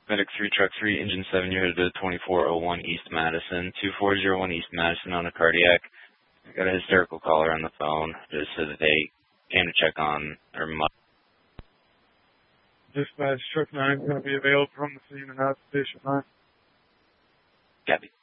Medic 3, Truck 3, Engine 7, you're headed to 2401 East Madison, 2401 East Madison on a cardiac. I got a hysterical caller on the phone. Just said that they came to check on their mother. Dispatch, Truck 9 is going to be available from the scene and out to Station 9. Copy.